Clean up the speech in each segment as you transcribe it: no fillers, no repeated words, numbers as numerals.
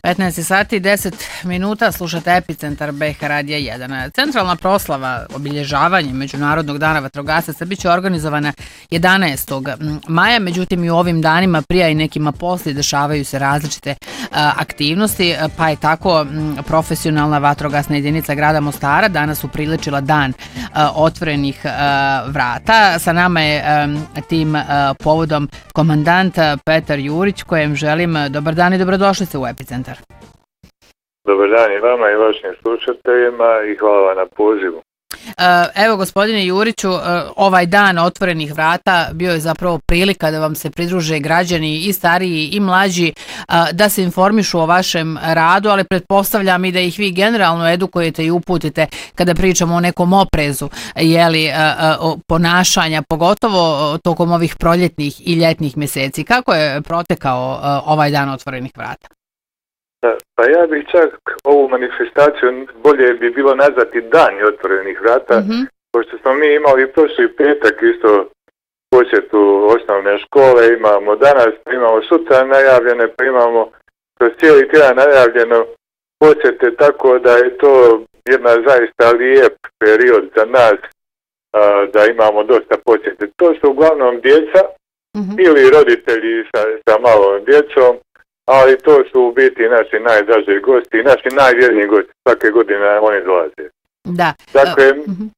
15 sati i 10 minuta, slušate Epicentar BiH Radija 1. Centralna proslava obilježavanja Međunarodnog dana vatrogasaca biće organizovana 11. maja, međutim i u ovim danima prije i nekima poslije dešavaju se različite aktivnosti, pa je tako profesionalna vatrogasna jedinica grada Mostara danas upriličila dan otvorenih vrata. Sa nama je tim povodom komandant Petar Jurić, kojem želim dobar dan i dobrodošlice u Epicentar. Dobar dan i vama i vašim slušateljima i hvala na pozivu. Evo, gospodine Juriću, ovaj dan otvorenih vrata bio je zapravo prilika da vam se pridruže građani i stariji i mlađi, da se informišu o vašem radu, ali pretpostavljam i da ih vi generalno edukujete i uputite kada pričamo o nekom oprezu ponašanja, pogotovo tokom ovih proljetnih i ljetnih mjeseci. Kako je protekao ovaj dan otvorenih vrata? Pa ja bih čak ovu manifestaciju bolje bi bilo nazvati dan otvorenih vrata, pošto smo mi imali prošli petak isto posjetu osnovne škole, imamo danas, imamo sutra najavljene, pa imamo kroz cijeli tjedan najavljeno posjete, tako da je to jedna zaista lijep period za nas, da imamo dosta posjete. To su uglavnom djeca ili roditelji sa malom djecom, ali to su u biti naši najdraži gosti, naši najvjerniji gosti, svake godine oni dolaze. Da. Dakle,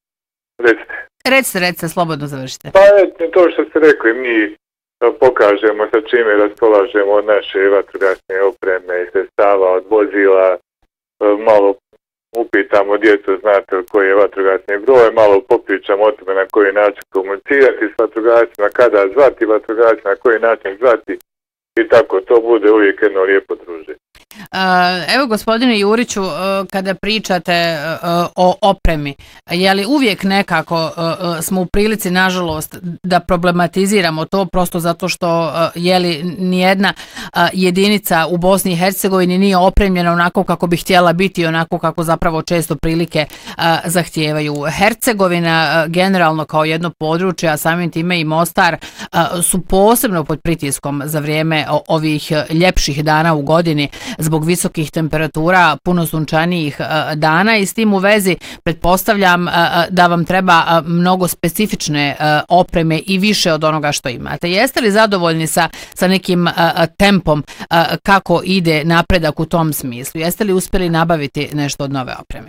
recite. Recite, slobodno završite. Pa to što ste rekli, mi pokažemo sa čime raspolažemo od naše vatrogasne opreme i sredstava, od vozila, malo upitamo djecu, znate koji je vatrogasni broj, malo popričamo o tome na koji način komunicirati s vatrogascima, kada zvati vatrogascima, na koji način zvati. I tako, to bude uvijek jedno lijepo druženje. Evo, gospodine Juriću, kada pričate o opremi, je li uvijek nekako smo u prilici, nažalost, da problematiziramo to, prosto zato što je li nijedna jedinica u Bosni i Hercegovini nije opremljena onako kako bi htjela biti, onako kako zapravo često prilike zahtijevaju. Hercegovina generalno kao jedno područje, a samim time i Mostar, su posebno pod pritiskom za vrijeme ovih ljepših dana u godini zbog visokih temperatura, puno sunčanijih dana, i s tim u vezi pretpostavljam da vam treba mnogo specifične opreme i više od onoga što imate. Jeste li zadovoljni sa nekim tempom kako ide napredak u tom smislu? Jeste li uspjeli nabaviti nešto od nove opreme?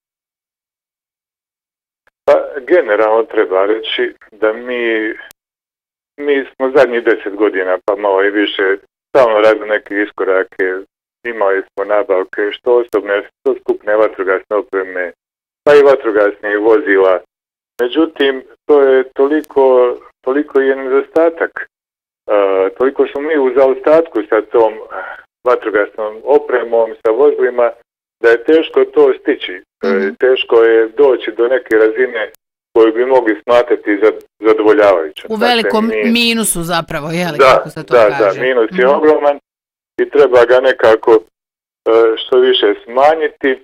Pa, generalno treba reći da mi smo zadnjih 10 godina, pa malo i više, stalno radili neke iskorake, imali smo nabavke, što osobne, što skupne vatrogasne opreme, pa i vatrogasnih vozila. Međutim, to je toliko je nedostatak, toliko smo mi u zaostatku sa tom vatrogasnom opremom, sa vozilima, da je teško to stići. Teško je doći do neke razine koju bi mogli smatrati zadovoljavajućom. U velikom minusu zapravo, je li, kako se to kaže? Da, minus je ogroman i treba ga nekako što više smanjiti.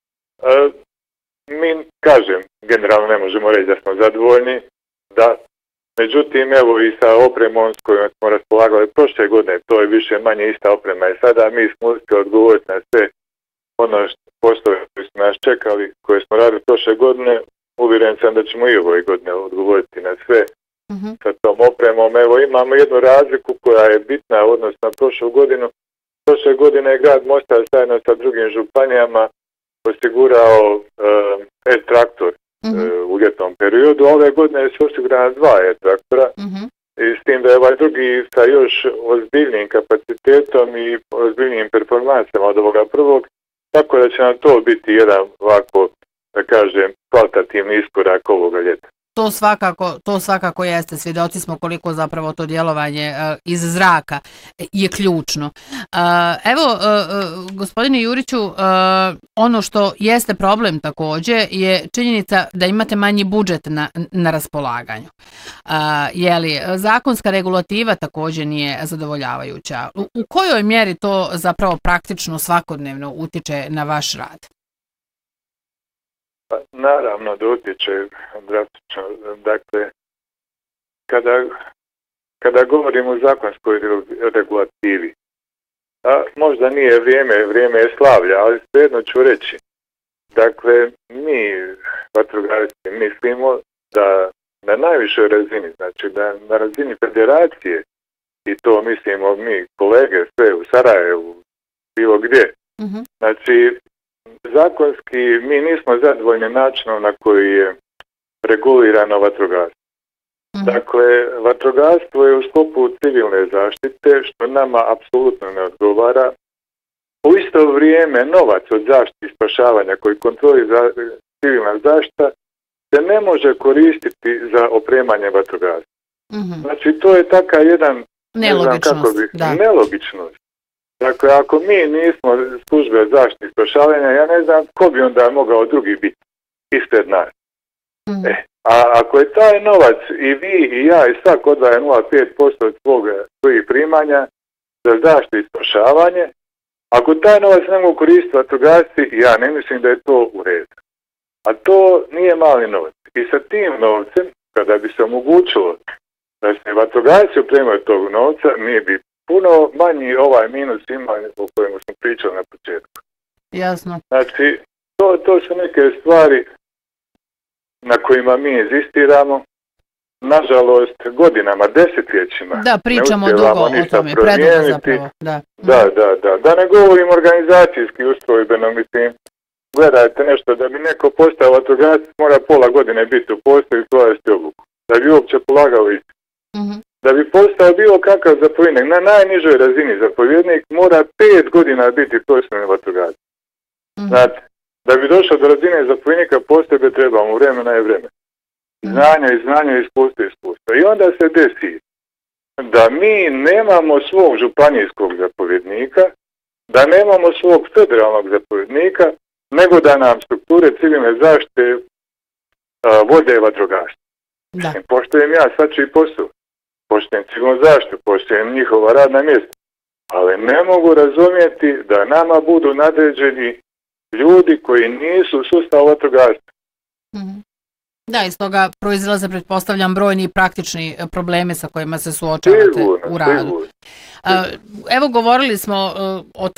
Mi, kažem, generalno ne možemo reći da smo zadovoljni, da, međutim, evo i sa opremom s kojom smo raspolagali prošle godine, to je više manje ista oprema i sada mi smo uspjeli odgovoriti na sve ono poslove koji su nas čekali, koje smo radili prošle godine. Uvjeren sam da ćemo i ovoj godine odgovoriti na sve sa tom opremom. Evo, imamo jednu razliku koja je bitna odnosno na prošlu godinu. Prošle godine je grad Mostar zajedno sa drugim županijama osigurao e-traktor u ljetnom periodu. Ove godine su osigurana 2 e-traktora i s tim da je ovaj drugi sa još ozbiljnim kapacitetom i ozbiljnim performansama od ovoga prvog, tako da će nam to biti jedan ovako, da kažem, kvalitativni iskorak ovoga ljeta. To svakako jeste, svjedoci smo koliko zapravo to djelovanje iz zraka je ključno. Evo, gospodine Juriću, ono što jeste problem također je činjenica da imate manji budžet na raspolaganju. Je li zakonska regulativa također nije zadovoljavajuća? U kojoj mjeri to zapravo praktično svakodnevno utiče na vaš rad? Pa, naravno da utječe drastično. Dakle, kada govorimo o zakonskoj regulativi, a možda nije vrijeme je slavlja, ali svejedno ću reći. Dakle, mi vatrogasci mislimo da na najvišoj razini, znači da na razini federacije, i to mislimo mi kolege sve u Sarajevu, bilo gdje. Znači, zakonski mi nismo zadovoljni načinom na koji je regulirano vatrogastvo. Dakle, vatrogastvo je u sklopu civilne zaštite, što nama apsolutno ne odgovara. U isto vrijeme novac od zaštite i spašavanja koji kontrolira civilna zaštita se ne može koristiti za opremanje vatrogastva. Znači, to je takav jedan nelogičnost. Dakle, ako mi nismo službe zaštite i spašavanja, ja ne znam ko bi onda mogao drugi biti ispred nas. A ako je taj novac i vi i ja i svak odvaja 0,5% od svojih primanja za zaštitu i spašavanje, ako taj novac ne mogu koristiti vatrogasci, ja ne mislim da je to u redu. A to nije mali novac. I sa tim novcem, kada bi se omogućilo da se vatrogasci opremaju tog novca, mi bi puno manji ovaj minus imali o kojemu smo pričali na početku. Jasno. Znači, to su neke stvari na kojima mi inzistiramo. Nažalost, godinama, desetljećima da, pričamo dugo o tome, predugo zapravo. Da ne govorim organizacijski ustrojbeno, mislim, gledajte nešto, da bi neko postao vatrogasac mora pola godine biti u postoju i provesti obuku. Da bi uopće polagao ispit. Da bi postao bilo kakav zapovjednik, na najnižoj razini zapovjednik mora 5 godina biti profesionalni vatrogasac. Znate, da bi došao do razine zapovjednika postoje trebamo vremena i vremena. Znanja, iskustva. I onda se desi da mi nemamo svog županijskog zapovjednika, da nemamo svog federalnog zapovjednika, nego da nam strukture civilne zaštite vode vatrogasci. Poštujem ja svačiji posao, poštujem civilnu zaštitu, poštujem njihova radna mjesta, ali ne mogu razumjeti da nama budu nadređeni ljudi koji nisu u sustavu vatrogasca. Da, iz toga proizilaze, pretpostavljam, brojni praktični problemi sa kojima se suočavate u radu. Evo, govorili smo o